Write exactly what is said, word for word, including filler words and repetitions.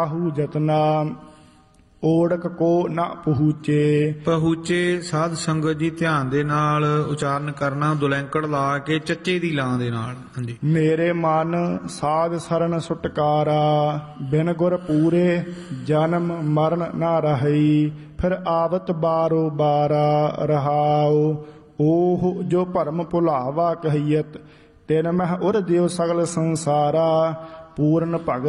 ਆਹੂ ਜਤਨਾ ਓੜਕ ਕੋ ਨਾ ਪਹੁੰਚੇ। ਪਹੁੰਚੇ ਸਾਧ ਸੰਗਤ ਜੀ ਧਿਆਨ ਦੇ ਨਾਲ ਉਚਾਰਨ ਕਰਨਾ, ਦੁਲੈਂਕੜ ਲਾ ਕੇ ਚੱਚੇ ਦੀ ਲਾਂ ਦੇ ਨਾਲ। ਹਾਂਜੀ। ਮੇਰੇ ਮਨ ਸਾਧ ਸਰਨ ਛੁਟਕਾਰਾ ਬਿਨ ਗੁਰ ਪੂਰੇ ਜਨਮ ਮਰਨ ਨਾ ਰਹੀ। ਫਿਰ ਆਵਤ ਬਾਰੋ ਬਾਰਾ ਰਹਾਉ ਓਹ ਜੋ ਭਰਮ ਭੁਲਾਵਾ ਕਹੀਅਤ ਤਿਨ ਮਹਿ ਉਰ ਦਿਓ ਸਗਲ ਸੰਸਾਰਾ। ਪੂਰਨ ਭਗਤ